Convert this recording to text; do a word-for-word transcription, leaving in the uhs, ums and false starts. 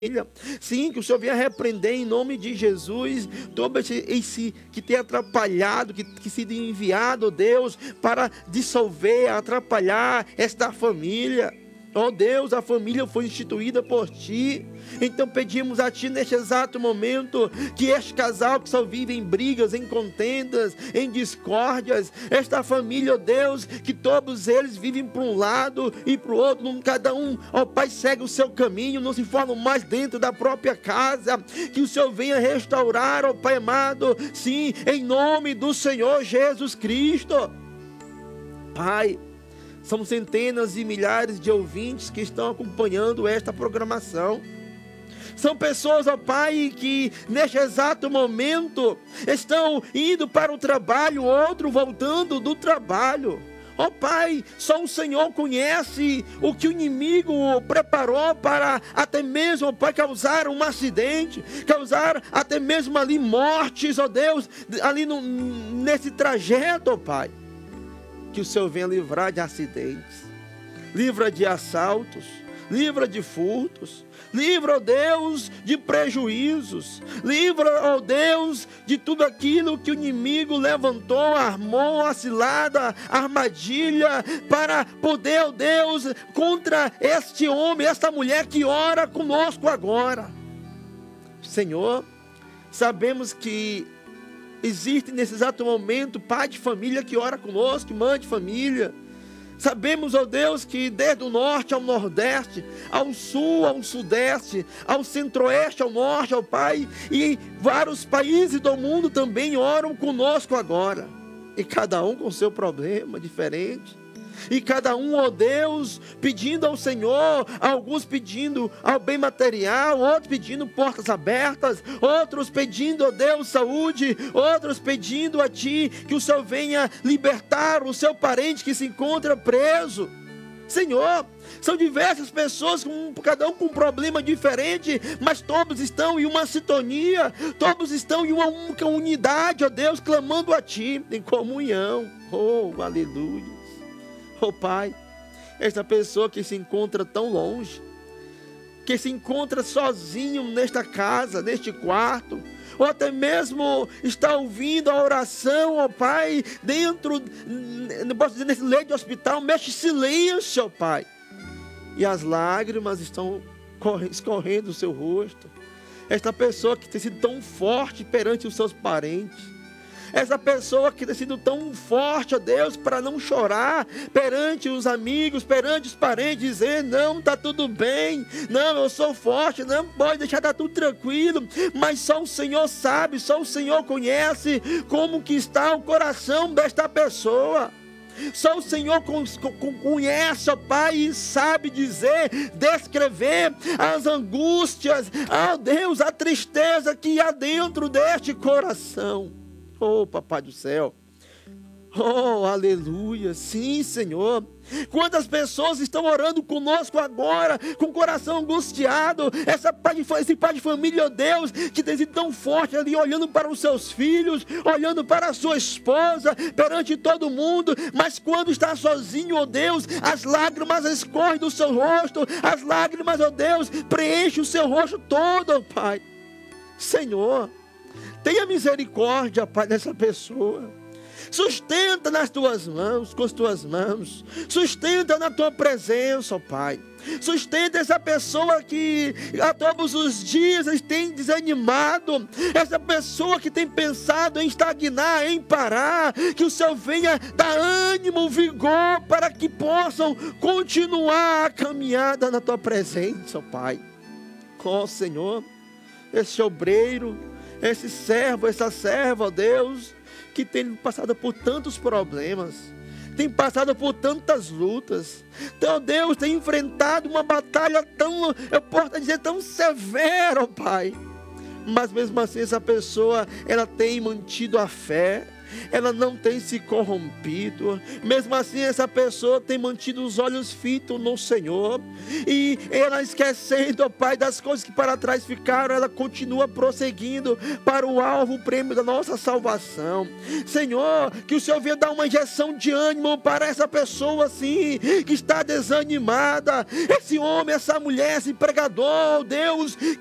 Sim, que o Senhor venha repreender em nome de Jesus todo esse, esse que tem atrapalhado, que, que se tem enviado, Deus, para dissolver, atrapalhar esta família. Ó Deus, a família foi instituída por Ti. Então pedimos a Ti neste exato momento que este casal que só vive em brigas, em contendas, em discórdias, esta família, ó Deus, que todos eles vivem para um lado e para o outro, cada um, ó Pai, segue o seu caminho, não se formam mais dentro da própria casa. Que o Senhor venha restaurar, ó Pai amado, sim, em nome do Senhor Jesus Cristo. Pai, são centenas e milhares de ouvintes que estão acompanhando esta programação. São pessoas, ó Pai, que neste exato momento estão indo para o trabalho, outro voltando do trabalho. Ó Pai, só o Senhor conhece o que o inimigo preparou para até mesmo, ó Pai, causar um acidente, causar até mesmo ali mortes, ó Deus, ali no, nesse trajeto, ó Pai. Que o Senhor venha livrar de acidentes, livra de assaltos, livra de furtos, livra, ó Deus, de prejuízos, livra, ó Deus, de tudo aquilo que o inimigo levantou, armou a cilada, a armadilha, para poder, ó Deus, contra este homem, esta mulher que ora conosco agora. Senhor, sabemos que existe nesse exato momento pai de família que ora conosco, mãe de família. Sabemos, ó Deus, que desde o norte ao nordeste, ao sul ao sudeste, ao centro-oeste ao norte, ó Pai, e vários países do mundo também oram conosco agora. E cada um com seu problema diferente. E cada um, ó Deus, pedindo ao Senhor, alguns pedindo ao bem material, outros pedindo portas abertas, outros pedindo, ó Deus, saúde, outros pedindo a Ti que o Senhor venha libertar o seu parente que se encontra preso. Senhor, são diversas pessoas, cada um com um problema diferente, mas todos estão em uma sintonia, todos estão em uma única unidade, ó Deus, clamando a Ti, em comunhão. Oh, aleluia. Oh Pai, esta pessoa que se encontra tão longe, que se encontra sozinho nesta casa, neste quarto, ou até mesmo está ouvindo a oração, ó Pai, dentro, não posso dizer nesse leito de hospital, mexe silêncio, ó Pai, e as lágrimas estão escorrendo do seu rosto. Esta pessoa que tem sido tão forte perante os seus parentes, essa pessoa que tem sido tão forte, ó Deus, para não chorar perante os amigos, perante os parentes, dizer, não, está tudo bem, não, eu sou forte, não, pode deixar, está tudo tranquilo, mas só o Senhor sabe, só o Senhor conhece como que está o coração desta pessoa. Só o Senhor conhece, ó Pai, e sabe dizer, descrever as angústias, ó Deus, a tristeza que há dentro deste coração. Oh, Papai do céu, oh, aleluia, sim, Senhor. Quantas pessoas estão orando conosco agora, com o coração angustiado, essa pai de, esse pai de família, ó Deus, que tem sido tão forte ali, olhando para os seus filhos, olhando para a sua esposa, perante todo mundo, mas quando está sozinho, ó Deus, as lágrimas escorrem do seu rosto, as lágrimas, ó Deus, preenchem o seu rosto todo, ó Pai. Senhor, tenha misericórdia, Pai, dessa pessoa. Sustenta nas tuas mãos, com as tuas mãos. Sustenta na tua presença, ó Pai. Sustenta essa pessoa que a todos os dias tem desanimado. Essa pessoa que tem pensado em estagnar, em parar. Que o Senhor venha dar ânimo, vigor, para que possam continuar a caminhada na tua presença, ó Pai. Ó Senhor, esse obreiro, esse servo, essa serva, ó Deus, que tem passado por tantos problemas, tem passado por tantas lutas, então Deus tem enfrentado uma batalha tão, eu posso dizer, tão severa, ó Pai, mas mesmo assim essa pessoa, ela tem mantido a fé, ela não tem se corrompido. Mesmo assim, essa pessoa tem mantido os olhos fitos no Senhor, e ela esquecendo, ó Pai, das coisas que para trás ficaram, ela continua prosseguindo para o alvo, o prêmio da nossa salvação. Senhor, que o Senhor venha dar uma injeção de ânimo para essa pessoa assim, que está desanimada, esse homem, essa mulher, esse pregador, Deus,